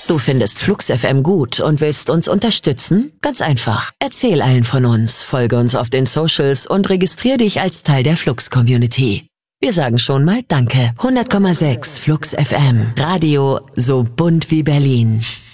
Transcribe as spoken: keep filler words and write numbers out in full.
Du findest Flux F M gut und willst uns unterstützen? Ganz einfach. Erzähl allen von uns, folge uns auf den Socials und registrier dich als Teil der Flux-Community. Wir sagen schon mal Danke. hundert Komma sechs Flux F M. Radio so bunt wie Berlin.